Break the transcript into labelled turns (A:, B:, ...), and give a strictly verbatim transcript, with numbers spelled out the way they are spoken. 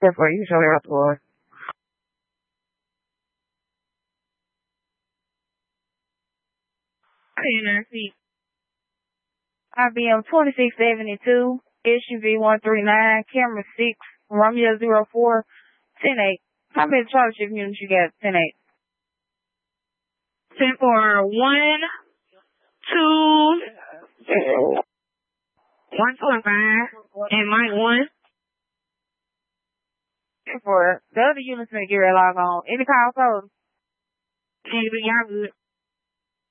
A: Therefore, you can show her up for. I B M twenty-six seventy-two, S U V one three nine, camera six, Romeo zero four, ten eight. How many charter ship units you got? ten eight. ten for one, two, one twenty-five, and Mike one. ten for the other units may get log on. Any call code? Y'all good.